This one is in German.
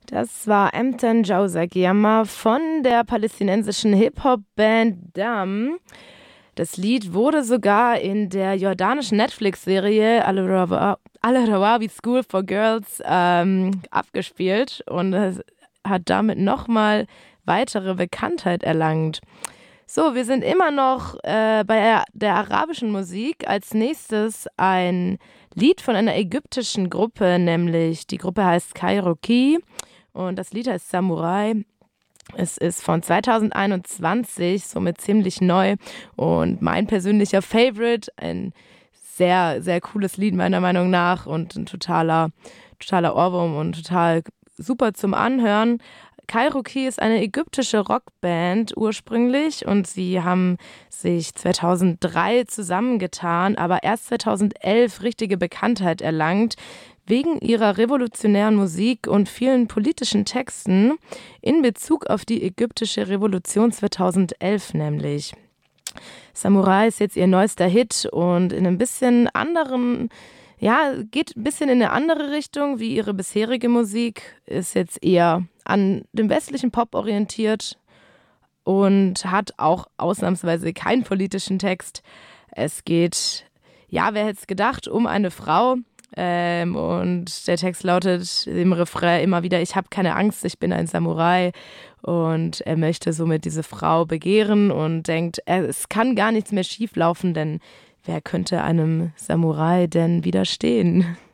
Das war Emten Jausa von der palästinensischen Hip-Hop-Band Dam. Das Lied wurde sogar in der jordanischen Netflix-Serie Al-Rawawi School for Girls abgespielt und es hat damit nochmal weitere Bekanntheit erlangt. So, wir sind immer noch bei der arabischen Musik. Als nächstes ein Lied von einer ägyptischen Gruppe, nämlich die Gruppe heißt Kairoki und das Lied heißt Samurai. Es ist von 2021, somit ziemlich neu und mein persönlicher Favorite. Ein sehr, sehr cooles Lied meiner Meinung nach und ein totaler Ohrwurm und total super zum Anhören. Kairoki ist eine ägyptische Rockband ursprünglich und sie haben sich 2003 zusammengetan, aber erst 2011 richtige Bekanntheit erlangt, wegen ihrer revolutionären Musik und vielen politischen Texten in Bezug auf die ägyptische Revolution 2011 nämlich. Samurai ist jetzt ihr neuester Hit und in einem bisschen anderen, ja, geht ein bisschen in eine andere Richtung wie ihre bisherige Musik, ist jetzt eher an dem westlichen Pop orientiert und hat auch ausnahmsweise keinen politischen Text. Es geht, ja, wer hätte es gedacht, um eine Frau. Und der Text lautet im Refrain immer wieder: Ich habe keine Angst, ich bin ein Samurai. Und er möchte somit diese Frau begehren und denkt, es kann gar nichts mehr schief laufen, denn wer könnte einem Samurai denn widerstehen?